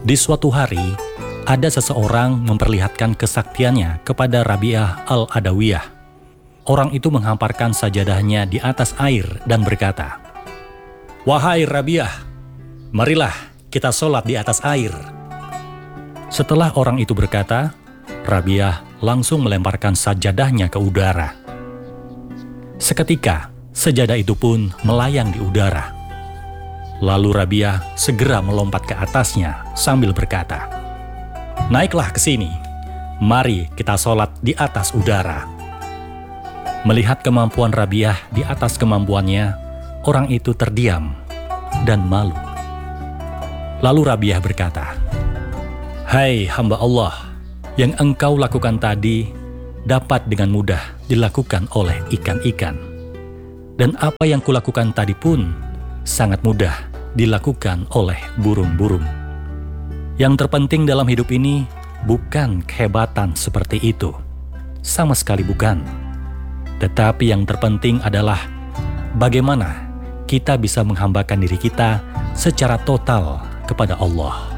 Di suatu hari, ada seseorang memperlihatkan kesaktiannya kepada Rabi'ah al-Adawiyah. Orang itu menghamparkan sajadahnya di atas air dan berkata, "Wahai Rabi'ah, marilah kita sholat di atas air." Setelah orang itu berkata, Rabi'ah langsung melemparkan sajadahnya ke udara. Seketika, sajadah itu pun melayang di udara. Lalu Rabi'ah segera melompat ke atasnya sambil berkata, "Naiklah ke sini, mari kita sholat di atas udara." Melihat kemampuan Rabi'ah di atas kemampuannya, orang itu terdiam dan malu. Lalu Rabi'ah berkata, "Hai hamba Allah, yang engkau lakukan tadi dapat dengan mudah dilakukan oleh ikan-ikan. Dan apa yang kulakukan tadi pun sangat mudah dilakukan oleh burung-burung. Yang terpenting dalam hidup ini bukan kehebatan seperti itu. Sama sekali bukan. Tetapi yang terpenting adalah bagaimana kita bisa menghambakan diri kita secara total kepada Allah."